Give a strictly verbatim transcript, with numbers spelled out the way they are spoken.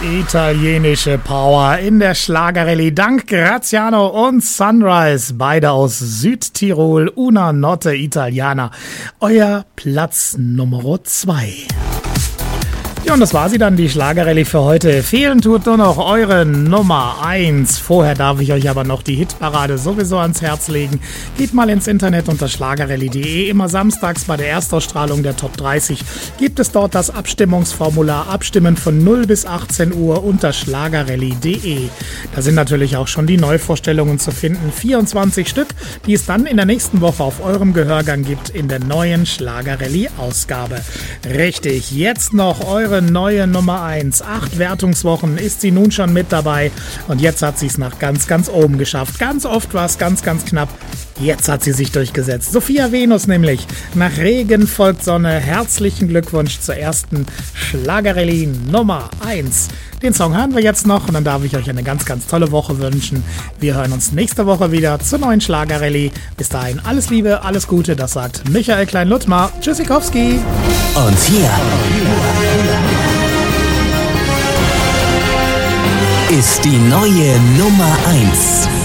Italienische Power in der Schlagerrallye. Dank Graziano und Sunrise, beide aus Südtirol, Una Notte Italiana. Euer Platz Nummer zwei. Ja, und das war sie dann, die Schlagerrallye für heute. Fehlen tut nur noch eure Nummer eins. Vorher darf ich euch aber noch die Hitparade sowieso ans Herz legen. Geht mal ins Internet unter schlagerrallye punkt de. Immer samstags bei der Erstausstrahlung der Top dreißig gibt es dort das Abstimmungsformular Abstimmen von null bis achtzehn Uhr unter schlagerrallye punkt de. Da sind natürlich auch schon die Neuvorstellungen zu finden. vierundzwanzig Stück, die es dann in der nächsten Woche auf eurem Gehörgang gibt in der neuen Schlagerrallye-Ausgabe. Richtig, jetzt noch eure neue Nummer eins. Acht Wertungswochen ist sie nun schon mit dabei und jetzt hat sie es nach ganz, ganz oben geschafft. Ganz oft war es ganz, ganz knapp. Jetzt hat sie sich durchgesetzt. Sophia Venus nämlich. Nach Regen folgt Sonne. Herzlichen Glückwunsch zur ersten Schlagerrallye Nummer eins. Den Song hören wir jetzt noch und dann darf ich euch eine ganz, ganz tolle Woche wünschen. Wir hören uns nächste Woche wieder zur neuen Schlagerrallye. Bis dahin alles Liebe, alles Gute. Das sagt Michael Klein-Luttmar. Tschüssikowski. Und hier ist die neue Nummer eins.